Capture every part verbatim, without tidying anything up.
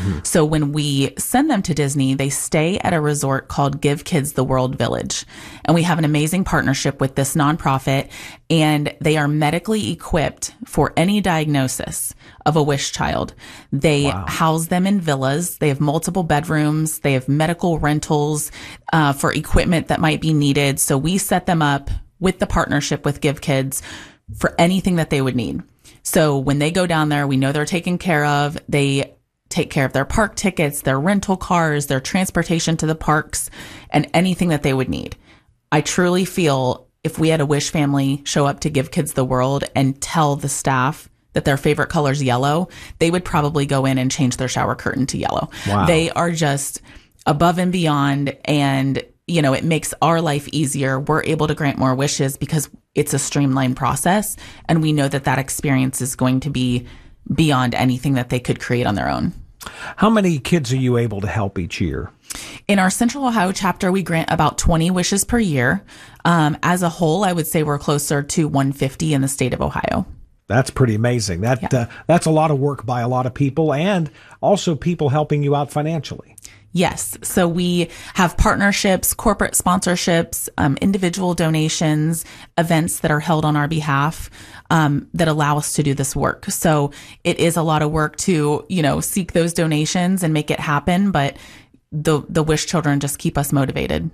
Mm-hmm. So when we send them to Disney, they stay at a resort called Give Kids the World Village. And we have an amazing partnership with this nonprofit, and they are medically equipped for any diagnosis of a wish child. They Wow. house them in villas. They have multiple bedrooms. They have medical rentals uh, for equipment that might be needed. So we set them up with the partnership with Give Kids for anything that they would need. So when they go down there, we know they're taken care of. They take care of their park tickets, their rental cars, their transportation to the parks, and anything that they would need. I truly feel if we had a Wish family show up to Give Kids the World and tell the staff that their favorite color is yellow, they would probably go in and change their shower curtain to yellow. Wow. They are just above and beyond, and you know, it makes our life easier. We're able to grant more wishes because it's a streamlined process, and we know that that experience is going to be beyond anything that they could create on their own. How many kids are you able to help each year? In our Central Ohio chapter, we grant about twenty wishes per year. Um, as a whole, I would say we're closer to one hundred fifty in the state of Ohio. That's pretty amazing. That Yeah. uh, that's a lot of work by a lot of people, and also people helping you out financially. Yes. So we have partnerships, corporate sponsorships, um, individual donations, events that are held on our behalf um, that allow us to do this work. So it is a lot of work to, you know, seek those donations and make it happen. But the the Wish children just keep us motivated.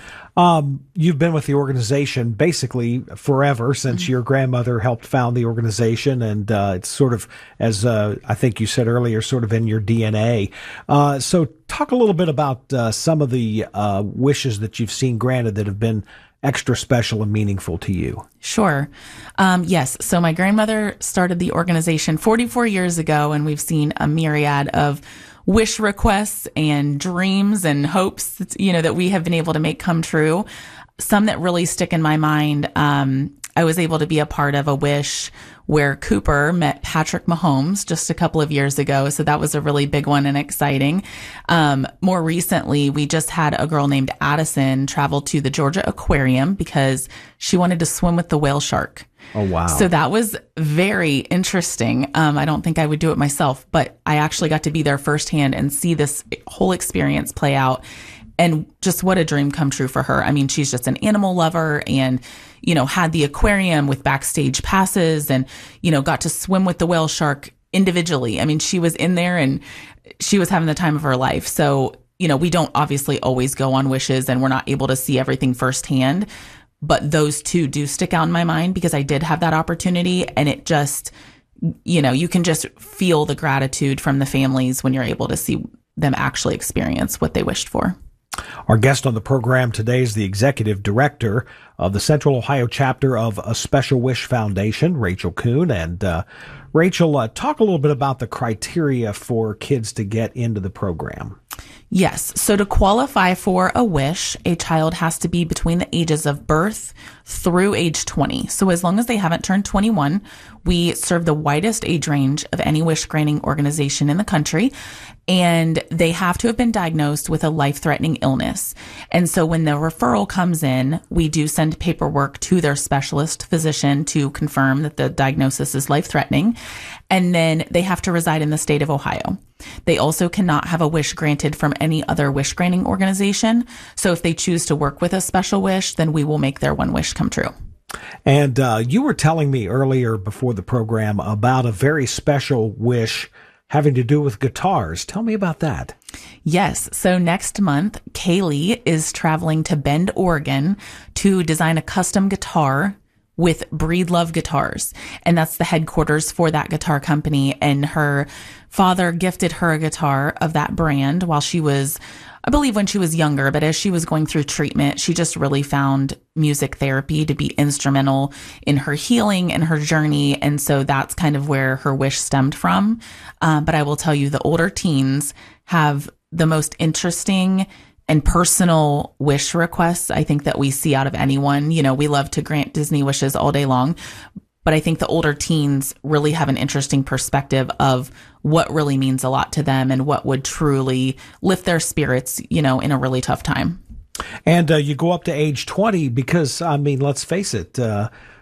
Um, you've been with the organization basically forever since Mm-hmm. your grandmother helped found the organization, and uh, it's sort of, as uh, I think you said earlier, sort of in your D N A. Uh, so talk a little bit about uh, some of the uh, wishes that you've seen granted that have been extra special and meaningful to you. Sure. Um, yes. So my grandmother started the organization forty-four years ago, and we've seen a myriad of wish requests and dreams and hopes, you know, that we have been able to make come true. Some that really stick in my mind. Um, I was able to be a part of a wish where Cooper met Patrick Mahomes just a couple of years ago. So that was a really big one and exciting. Um, more recently, we just had a girl named Addison travel to the Georgia Aquarium because she wanted to swim with the whale shark. Oh, wow. So that was very interesting. Um, I don't think I would do it myself, but I actually got to be there firsthand and see this whole experience play out. And just what a dream come true for her. I mean, she's just an animal lover and, you know, had the aquarium with backstage passes and, you know, got to swim with the whale shark individually. I mean, she was in there and she was having the time of her life. So, you know, we don't obviously always go on wishes and we're not able to see everything firsthand. But those two do stick out in my mind because I did have that opportunity, and it just, you know, you can just feel the gratitude from the families when you're able to see them actually experience what they wished for. Our guest on the program today is the executive director of the Central Ohio chapter of A Special Wish Foundation, Rachel Kuhn. And uh, Rachel, uh, talk a little bit about the criteria for kids to get into the program. Yes. So to qualify for a wish, a child has to be between the ages of birth through age twenty. So as long as they haven't turned twenty-one, we serve the widest age range of any wish granting organization in the country. And they have to have been diagnosed with a life-threatening illness. And so when the referral comes in, we do send paperwork to their specialist physician to confirm that the diagnosis is life-threatening. And then they have to reside in the state of Ohio. They also cannot have a wish granted from any other wish granting organization. So if they choose to work with a special wish, then we will make their one wish come true. And uh, you were telling me earlier before the program about a very special wish having to do with guitars. Tell me about that. Yes. So next month, Kaylee is traveling to Bend, Oregon to design a custom guitar with Breedlove Guitars. And that's the headquarters for that guitar company. And her father gifted her a guitar of that brand while she was, I believe when she was younger, but as she was going through treatment, she just really found music therapy to be instrumental in her healing and her journey. And so that's kind of where her wish stemmed from. Uh, but I will tell you, the older teens have the most interesting and personal wish requests, I think, that we see out of anyone. You know, we love to grant Disney wishes all day long, but I think the older teens really have an interesting perspective of what really means a lot to them and what would truly lift their spirits, you know, in a really tough time. And uh, you go up to age twenty because, I mean, let's face it, uh,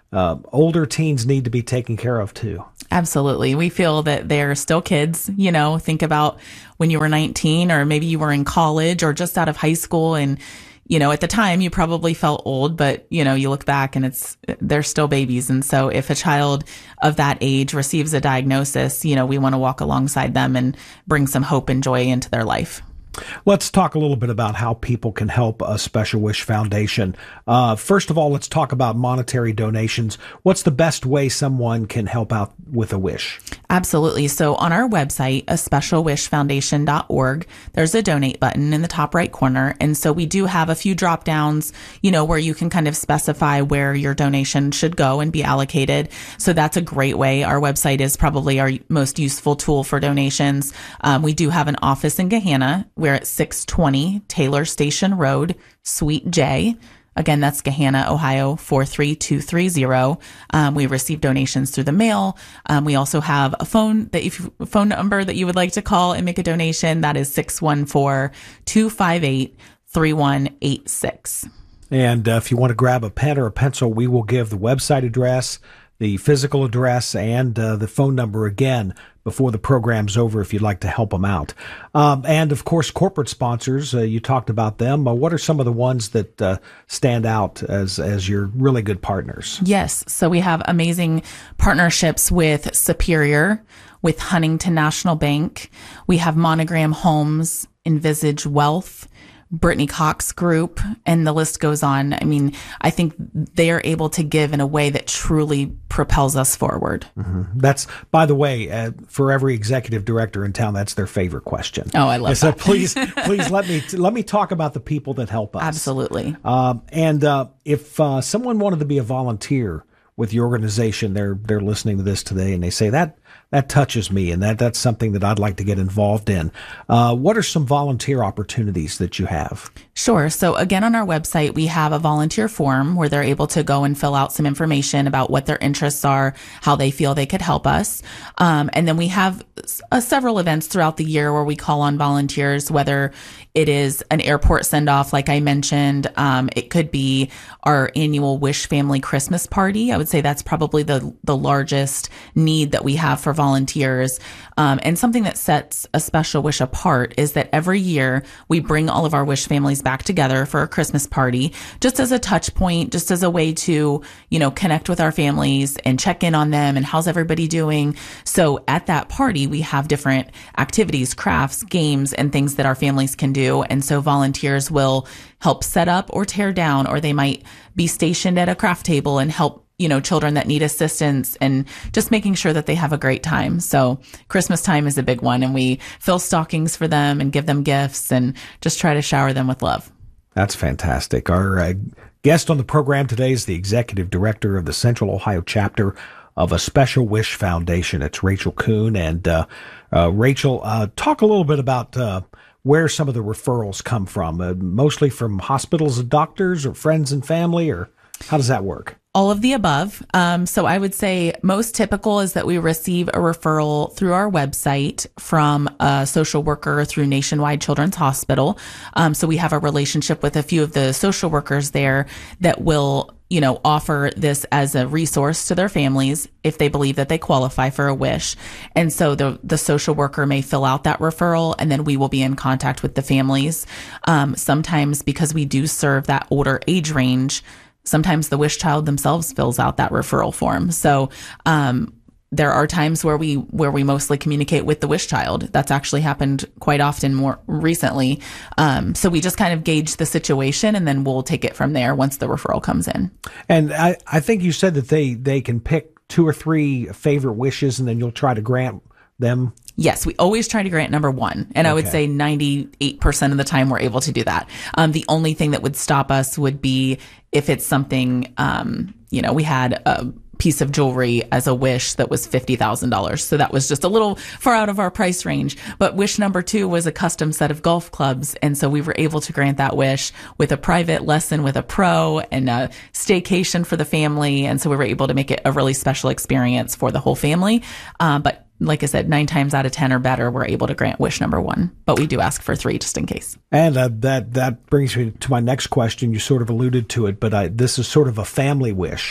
uh, older teens need to be taken care of too. Absolutely. We feel that they're still kids. You know, think about when you were nineteen, or maybe you were in college or just out of high school. And, you know, at the time you probably felt old, but, you know, you look back and it's, they're still babies. And so if a child of that age receives a diagnosis, you know, we want to walk alongside them and bring some hope and joy into their life. Let's talk a little bit about how people can help a Special Wish Foundation. Uh, first of all, let's talk about monetary donations. What's the best way someone can help out with a wish? Absolutely. So on our website, a special wish foundation dot org, there's a donate button in the top right corner. And so we do have a few drop downs, you know, where you can kind of specify where your donation should go and be allocated. So that's a great way. Our website is probably our most useful tool for donations. Um, we do have an office in Gahanna. We're at six twenty Taylor Station Road, Suite J. Again, that's Gahanna, Ohio, four three two three zero. Um, we receive donations through the mail. Um, we also have a phone that if a phone number that you would like to call and make a donation. That is six one four, two five eight, three one eight six. And uh, if you want to grab a pen or a pencil, we will give the website address, the physical address, and uh, the phone number again before the program's over if you'd like to help them out. Um, and, of course, corporate sponsors, uh, you talked about them. Uh, what are some of the ones that uh, stand out as, as your really good partners? Yes. So we have amazing partnerships with Superior, with Huntington National Bank. We have Monogram Homes, Envisage Wealth, Brittany Cox Group, and the list goes on. I mean, I think they are able to give in a way that truly propels us forward. Mm-hmm. That's, by the way, uh, for every executive director in town, that's their favorite question. Oh, I love so that. So please, please let me let me talk about the people that help us. Absolutely. Um, and uh, if uh, someone wanted to be a volunteer with your organization, they're they're listening to this today, and they say that that touches me, and that that's something that I'd like to get involved in. Uh, what are some volunteer opportunities that you have? Sure. So again, on our website, we have a volunteer form where they're able to go and fill out some information about what their interests are, how they feel they could help us. Um, and then we have uh, several events throughout the year where we call on volunteers, whether it is an airport send-off, like I mentioned. Um, it could be our annual Wish Family Christmas Party. I would say that's probably the, the largest need that we have for volunteers. Um, and something that sets a Special Wish apart is that every year we bring all of our Wish families back together for a Christmas party, just as a touch point, just as a way to, you know, connect with our families and check in on them and how's everybody doing. So at that party, we have different activities, crafts, games, and things that our families can do. And so volunteers will help set up or tear down, or they might be stationed at a craft table and help, you know, children that need assistance, and just making sure that they have a great time. So Christmas time is a big one, and we fill stockings for them and give them gifts and just try to shower them with love. That's fantastic. Our uh, guest on the program today is the executive director of the Central Ohio chapter of a Special Wish Foundation. It's Rachel Kuhn. And uh, uh, Rachel, uh, talk a little bit about uh, where some of the referrals come from, uh, mostly from hospitals and doctors, or friends and family, or how does that work? All of the above. Um, so I would say most typical is that we receive a referral through our website from a social worker through Nationwide Children's Hospital. Um, so we have a relationship with a few of the social workers there that will, you know, offer this as a resource to their families if they believe that they qualify for a wish. And so the the social worker may fill out that referral, and then we will be in contact with the families. Um, sometimes, because we do serve that older age range, sometimes the wish child themselves fills out that referral form. So um, there are times where we where we mostly communicate with the wish child. That's actually happened quite often more recently. Um, so we just kind of gauge the situation, and then we'll take it from there once the referral comes in. And I, I think you said that they, they can pick two or three favorite wishes, and then you'll try to grant them. Yes, we always try to grant number one. And okay. I would say ninety-eight percent of the time we're able to do that. Um, the only thing that would stop us would be if it's something, um, you know, we had a piece of jewelry as a wish that was fifty thousand dollars. So that was just a little far out of our price range. But wish number two was a custom set of golf clubs. And so we were able to grant that wish with a private lesson with a pro and a staycation for the family. And so we were able to make it a really special experience for the whole family. Um, but like I said, nine times out of ten or better, we're able to grant wish number one, but we do ask for three just in case. And uh, that that brings me to my next question. You sort of alluded to it, but I, this is sort of a family wish.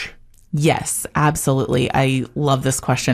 Yes, absolutely. I love this question.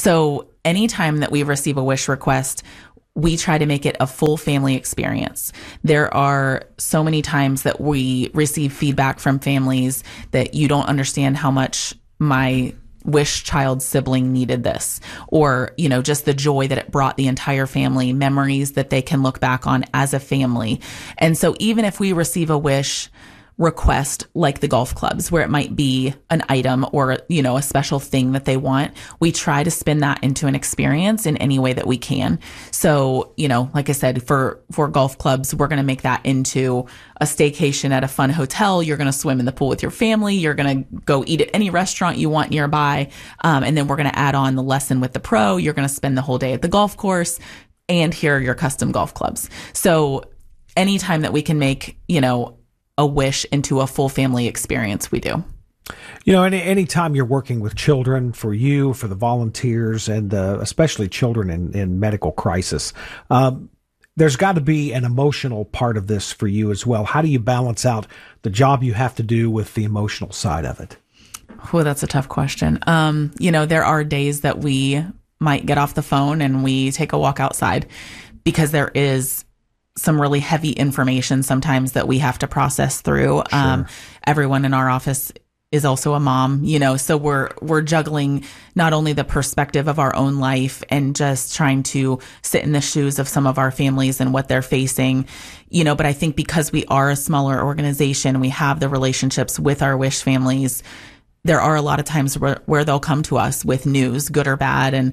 So anytime that we receive a wish request, we try to make it a full family experience. There are so many times that we receive feedback from families that you don't understand how much my wish child sibling needed this, or, you know, just the joy that it brought the entire family, memories that they can look back on as a family. And so even if we receive a wish request like the golf clubs, where it might be an item or, you know, a special thing that they want, we try to spin that into an experience in any way that we can. So, you know, like I said, for, for golf clubs, we're going to make that into a staycation at a fun hotel. You're going to swim in the pool with your family. You're going to go eat at any restaurant you want nearby. Um, and then we're going to add on the lesson with the pro. You're going to spend the whole day at the golf course, and here are your custom golf clubs. So anytime that we can make, you know, a wish into a full family experience, we do. You know, any anytime you're working with children, for you, for the volunteers, and uh, especially children in, in medical crisis, um, there's got to be an emotional part of this for you as well. How do you balance out the job you have to do with the emotional side of it? Oh, that's a tough question. Um, you know, there are days that we might get off the phone and we take a walk outside, because there is some really heavy information sometimes that we have to process through. Sure. Um, everyone in our office is also a mom, you know, so we're, we're juggling not only the perspective of our own life and just trying to sit in the shoes of some of our families and what they're facing, you know, but I think because we are a smaller organization, we have the relationships with our wish families. There are a lot of times where, where they'll come to us with news, good or bad, and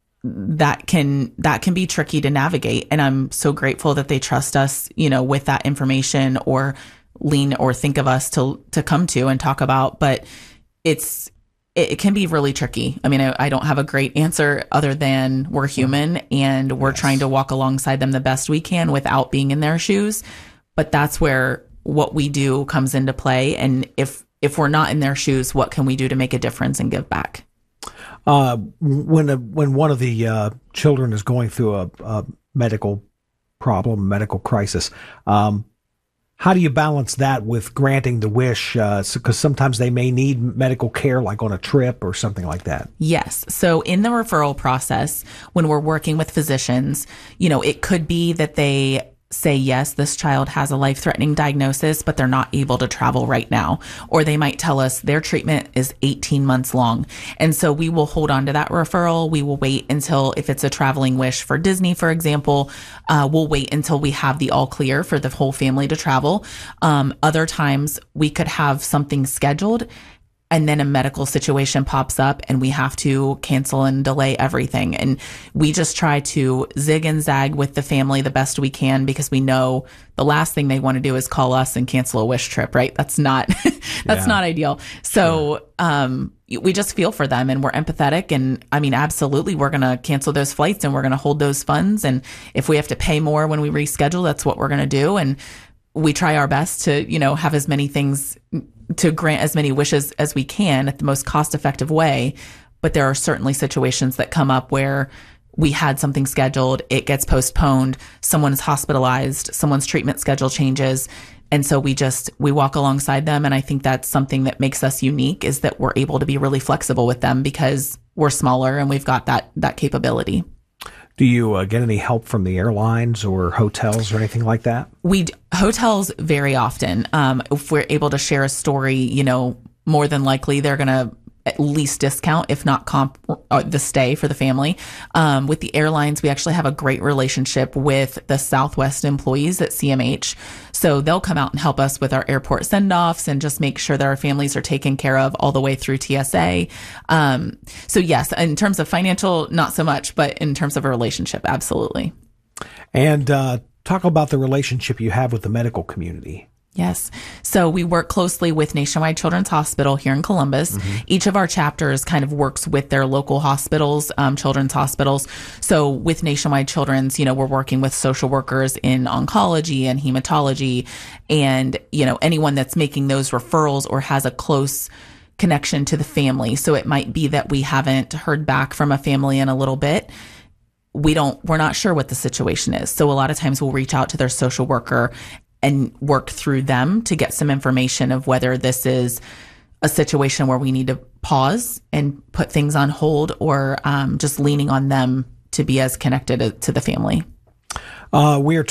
that can, that can be tricky to navigate. And I'm so grateful that they trust us, you know, with that information, or lean or think of us to, to come to and talk about. But it's, it, it can be really tricky. I mean, I, I don't have a great answer other than we're human, and we're yes. trying to walk alongside them the best we can without being in their shoes. But that's where what we do comes into play. And if, if we're not in their shoes, what can we do to make a difference and give back? Uh, when a, when one of the uh, children is going through a, a medical problem, medical crisis, um, how do you balance that with granting the wish? Uh, so, 'cause sometimes they may need medical care, like on a trip or something like that. Yes. So in the referral process, when we're working with physicians, you know, it could be that they say, yes, this child has a life-threatening diagnosis, but they're not able to travel right now. Or they might tell us their treatment is eighteen months long. And so we will hold on to that referral. We will wait until, if it's a traveling wish for Disney, for example, uh, we'll wait until we have the all clear for the whole family to travel. Um, other times we could have something scheduled, and then a medical situation pops up and we have to cancel and delay everything. And we just try to zig and zag with the family the best we can, because we know the last thing they want to do is call us and cancel a wish trip, right? That's not, that's yeah. not ideal. So, sure. um, we just feel for them, and we're empathetic. And I mean, absolutely, we're going to cancel those flights and we're going to hold those funds. And if we have to pay more when we reschedule, that's what we're going to do. And we try our best to, you know, have as many things, to grant as many wishes as we can at the most cost effective way. But there are certainly situations that come up where we had something scheduled, it gets postponed, someone's hospitalized, someone's treatment schedule changes. And so we just, we walk alongside them. And I think that's something that makes us unique, is that we're able to be really flexible with them because we're smaller and we've got that, that capability. Do you uh, get any help from the airlines or hotels or anything like that? We hotels very often. Um, if we're able to share a story, you know, more than likely they're going to at least discount, if not comp, uh, the stay for the family. Um, with the airlines, we actually have a great relationship with the Southwest employees at C M H. So they'll come out and help us with our airport send-offs and just make sure that our families are taken care of all the way through T S A. Um, so yes, in terms of financial, not so much, but in terms of a relationship, absolutely. And uh, talk about the relationship you have with the medical community. Yes. So we work closely with Nationwide Children's Hospital here in Columbus. Mm-hmm. Each of our chapters kind of works with their local hospitals, um, children's hospitals. So with Nationwide Children's, you know, we're working with social workers in oncology and hematology, and, you know, anyone that's making those referrals or has a close connection to the family. So it might be that we haven't heard back from a family in a little bit. We don't, we're not sure what the situation is. So a lot of times we'll reach out to their social worker and work through them to get some information of whether this is a situation where we need to pause and put things on hold, or um, just leaning on them to be as connected to the family. Uh, we are